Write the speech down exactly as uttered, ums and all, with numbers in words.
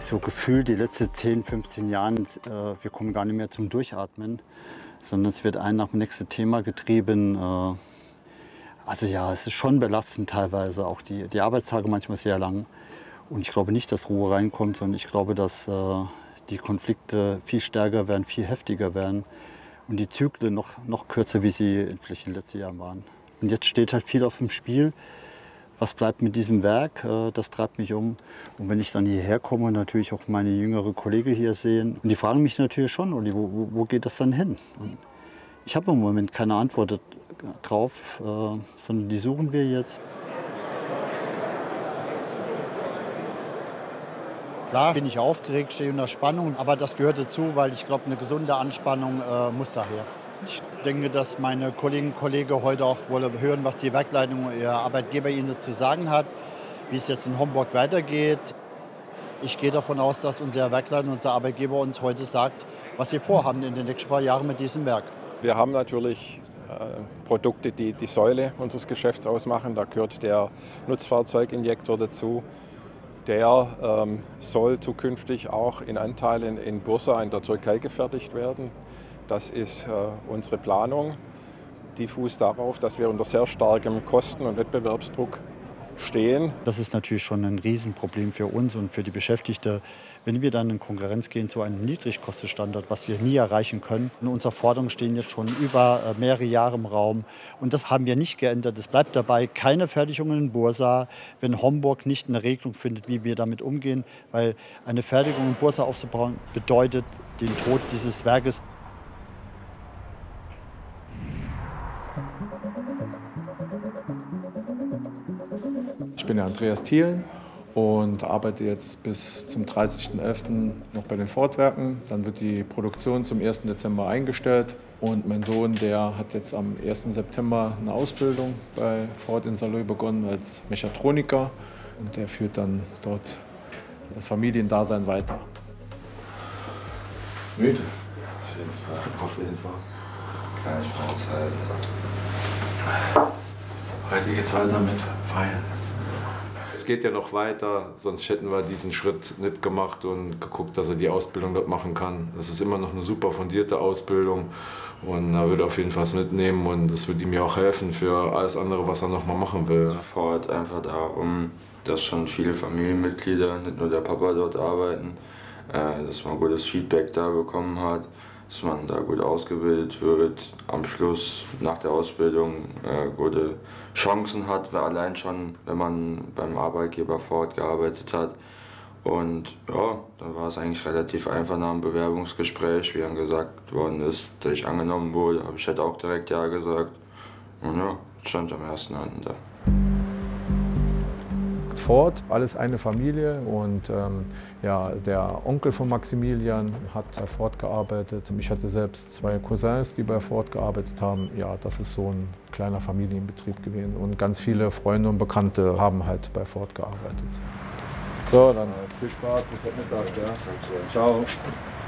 so gefühlt die letzten zehn, fünfzehn Jahren, äh, wir kommen gar nicht mehr zum Durchatmen, sondern es wird ein nach dem nächsten Thema getrieben. Äh, also ja, es ist schon belastend teilweise, auch die, die Arbeitstage manchmal sehr lang. Und ich glaube nicht, dass Ruhe reinkommt, sondern ich glaube, dass äh, die Konflikte viel stärker werden, viel heftiger werden und die Zyklen noch, noch kürzer, wie sie vielleicht in den letzten Jahren waren. Und jetzt steht halt viel auf dem Spiel. Was bleibt mit diesem Werk? Das treibt mich um. Und wenn ich dann hierher komme und natürlich auch meine jüngere Kollegen hier sehen, und die fragen mich natürlich schon, Olli, wo, wo geht das dann hin? Und ich habe im Moment keine Antwort drauf, äh, sondern die suchen wir jetzt. Klar bin ich aufgeregt, stehe unter Spannung, aber das gehört dazu, weil ich glaube, eine gesunde Anspannung äh, muss daher. Ich denke, dass meine Kolleginnen und Kollegen heute auch wollen hören, was die Werkleitung, ihr Arbeitgeber ihnen zu sagen hat, wie es jetzt in Homburg weitergeht. Ich gehe davon aus, dass unser Werkleiter, unser Arbeitgeber uns heute sagt, was sie vorhaben in den nächsten paar Jahren mit diesem Werk. Wir haben natürlich äh, Produkte, die die Säule unseres Geschäfts ausmachen. Da gehört der Nutzfahrzeuginjektor dazu. Der ähm, soll zukünftig auch in Anteilen in Bursa in der Türkei gefertigt werden. Das ist äh, unsere Planung. Die fußt darauf, dass wir unter sehr starkem Kosten- und Wettbewerbsdruck stehen. Das ist natürlich schon ein Riesenproblem für uns und für die Beschäftigten, wenn wir dann in Konkurrenz gehen zu einem Niedrigkostenstandard, was wir nie erreichen können. Und unsere Forderungen stehen jetzt schon über mehrere Jahre im Raum. Und das haben wir nicht geändert. Es bleibt dabei, keine Fertigung in Bursa, wenn Homburg nicht eine Regelung findet, wie wir damit umgehen. Weil eine Fertigung in Bursa aufzubauen, bedeutet den Tod dieses Werkes. Ich bin der Andreas Thielen und arbeite jetzt bis zum dreißigsten elften noch bei den Ford-Werken. Dann wird die Produktion zum ersten Dezember eingestellt. Und mein Sohn, der hat jetzt am ersten September eine Ausbildung bei Ford in Saarlouis begonnen als Mechatroniker. Und der führt dann dort das Familiendasein weiter. Müde? Auf jeden Fall. Auf jeden Fall. Gleich Mahlzeit. Heute geht's weiter mit Feiern. Es geht ja noch weiter, sonst hätten wir diesen Schritt nicht gemacht und geguckt, dass er die Ausbildung dort machen kann. Das ist immer noch eine super fundierte Ausbildung und er würde auf jeden Fall was mitnehmen und das würde ihm ja auch helfen für alles andere, was er noch mal machen will. Ford einfach darum, dass schon viele Familienmitglieder, nicht nur der Papa, dort arbeiten, dass man gutes Feedback da bekommen hat, dass man da gut ausgebildet wird, am Schluss nach der Ausbildung äh, gute Chancen hat, weil allein schon, wenn man beim Arbeitgeber Ford gearbeitet hat. Und ja, dann war es eigentlich relativ einfach nach dem Bewerbungsgespräch, wie dann gesagt worden ist, dass ich angenommen wurde, habe ich halt auch direkt Ja gesagt. Und ja, stand am ersten Hand da. Ford, alles eine Familie und ähm, ja, der Onkel von Maximilian hat bei Ford gearbeitet. Ich hatte selbst zwei Cousins, die bei Ford gearbeitet haben. Ja, das ist so ein kleiner Familienbetrieb gewesen und ganz viele Freunde und Bekannte haben halt bei Ford gearbeitet. So, dann viel Spaß, bis Mittag. Ja. Ciao.